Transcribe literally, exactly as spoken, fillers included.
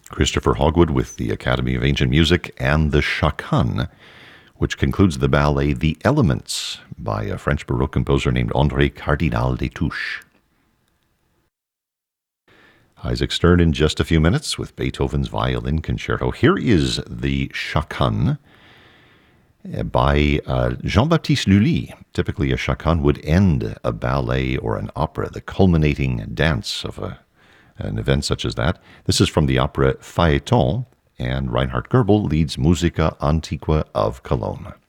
Christopher Hogwood with the Academy of Ancient Music, and the Chaconne, which concludes the ballet The Elements by a French Baroque composer named André Cardinal Destouches. Isaac Stern in just a few minutes with Beethoven's Violin Concerto. Here is the Chaconne by uh, Jean-Baptiste Lully. Typically, a chaconne would end a ballet or an opera, the culminating dance of a, an event such as that. This is from the opera Phaeton, and Reinhard Goebel leads Musica Antiqua of Cologne.